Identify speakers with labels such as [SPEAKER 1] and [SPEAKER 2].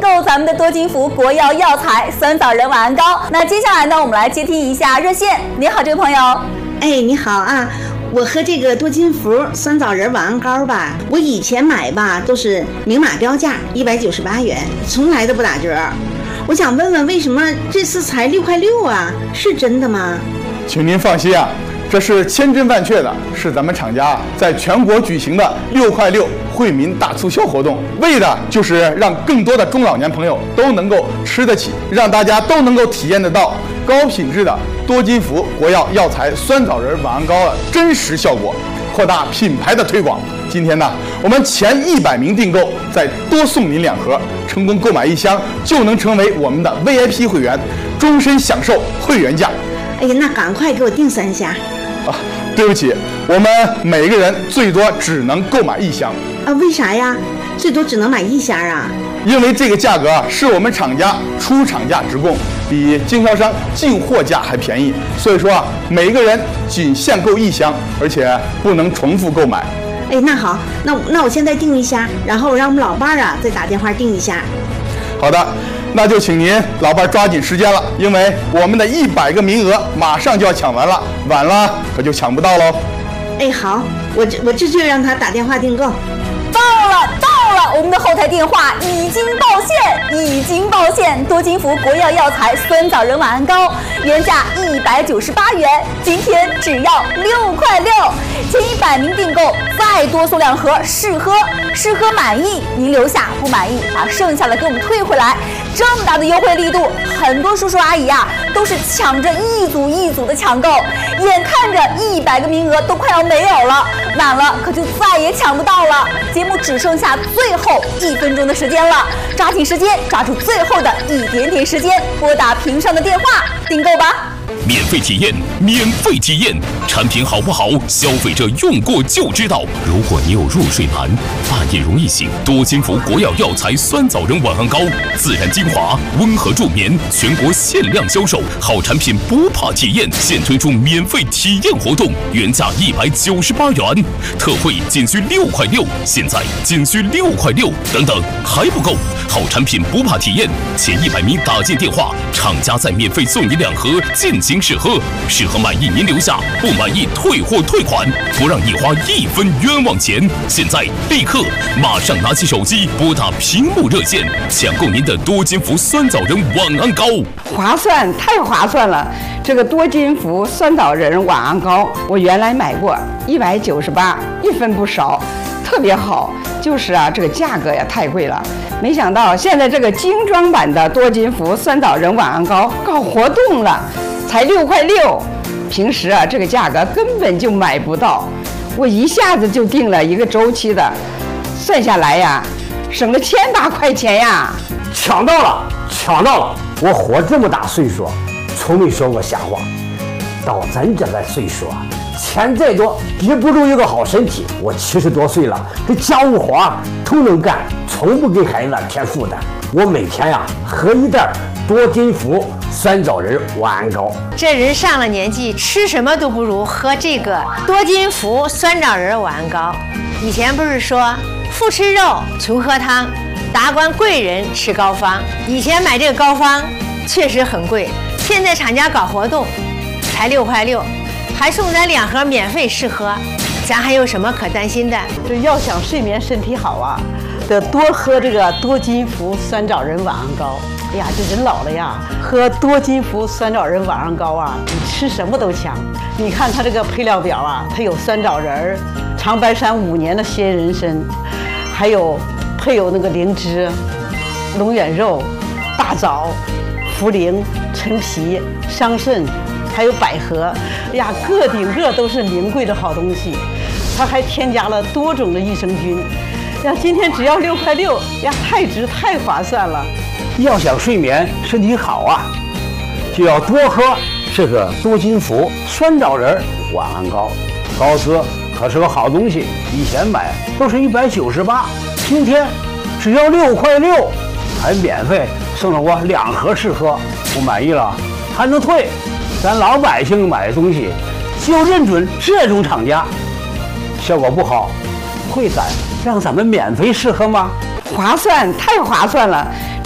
[SPEAKER 1] 购咱们的多金福国药药材酸枣仁晚安膏。那接下来呢，我们来接听一下热线。你好，这位朋友。
[SPEAKER 2] 哎，你好啊，我喝这个多金福酸枣仁晚安膏吧，我以前买吧都是明码标价198元，从来都不打折。我想问问，为什么这次才6块6啊？是真的吗？
[SPEAKER 3] 请您放心啊，这是千真万确的，是咱们厂家在全国举行的6块6惠民大促销活动，为的就是让更多的中老年朋友都能够吃得起，让大家都能够体验得到高品质的多金福国药药材酸枣仁晚安膏的真实效果，扩大品牌的推广。今天呢，我们前100名订购再多送您2盒，成功购买1箱就能成为我们的 VIP 会员，终身享受会员价。
[SPEAKER 2] 哎呀，那赶快给我订3箱。
[SPEAKER 3] 啊，对不起，我们每个人最多只能购买1箱。
[SPEAKER 2] 啊，为啥呀？最多只能买1箱啊？
[SPEAKER 3] 因为这个价格是我们厂家出厂价直供，比经销商进货价还便宜，所以说啊，每个人仅限购1箱，而且不能重复购买。
[SPEAKER 2] 哎，那好，那我现在订1箱，然后让我们老伴儿啊再打电话订1箱。
[SPEAKER 3] 好的，那就请您老伴抓紧时间了，因为我们的100个名额马上就要抢完了，晚了可就抢不到喽。
[SPEAKER 2] 哎，好，我这就让他打电话订购。
[SPEAKER 1] 到了，我们的后台电话已经报现，多金福国药药材酸枣仁晚安膏原价198元，今天只要6块6，前100名订购再多送2盒试喝满意您留下，不满意把剩下的给我们退回来。这么大的优惠力度，很多叔叔阿姨啊都是抢着一组的抢购，眼看着100个名额都快要没有了，晚了可就再也抢不到了。节目只剩下最后1分钟的时间了，抓紧时间，抓住最后的一点点时间，拨打屏上的电话订购吧。
[SPEAKER 4] 免费体验，产品好不好，消费者用过就知道。如果你有入睡难、半夜容易醒，多金福国药药材酸枣仁晚安膏，自然精华，温和助眠，全国限量销售，好产品不怕体验，现推出免费体验活动，原价198元，特惠仅需6块6，现在仅需6块6，等等还不够，好产品不怕体验，前100名打进电话，厂家再免费送你2盒进行试喝，试喝满意您留下，不满意退货退款，不让你花1分冤枉钱。现在立刻马上拿起手机拨打屏幕热线，抢购您的多金福酸枣仁晚安膏。
[SPEAKER 5] 划算，太划算了！这个多金福酸枣仁晚安膏，我原来买过198，一分不少，特别好。就是啊，这个价格呀太贵了，没想到现在这个精装版的多金福酸枣仁晚安膏搞活动了，才6块6，平时啊这个价格根本就买不到，我一下子就订了1个周期的，算下来呀，省了1000把块钱呀！
[SPEAKER 6] 抢到了！我活这么大岁数，从没说过瞎话。到咱这个岁数啊，钱再多也不如一个好身体。我70多岁了，这家务活都能干，从不给孩子添负担。我每天呀喝1袋多金福酸枣仁晚安膏。
[SPEAKER 7] 这人上了年纪，吃什么都不如喝这个多金福酸枣仁晚安膏。以前不是说富吃肉，穷喝汤，达官贵人吃膏方。以前买这个膏方确实很贵，现在厂家搞活动，才6块6，还送咱2盒免费试喝，咱还有什么可担心的？
[SPEAKER 8] 这要想睡眠身体好啊，得多喝这个多金福酸枣仁晚安膏。哎呀，这人老了呀，喝多金福酸枣仁晚安膏啊，比吃什么都强。你看它这个配料表啊，它有酸枣仁、长白山5年的鲜人参，还有配有那个灵芝、龙眼肉、大枣、茯苓、陈皮、桑葚，还有百合。哎呀，个顶个都是名贵的好东西。它还添加了多种的益生菌。呀，今天只要6块6，呀，太值太划算了。
[SPEAKER 6] 要想睡眠身体好啊，就要多喝这个多金福酸枣仁晚安膏。膏子可是个好东西，以前买都是198，今天只要6块6，还免费送了我2盒试喝，不满意了还能退。咱老百姓买东西就认准这种厂家，效果不好会让咱们免费试喝吗？
[SPEAKER 5] 划算，太划算了！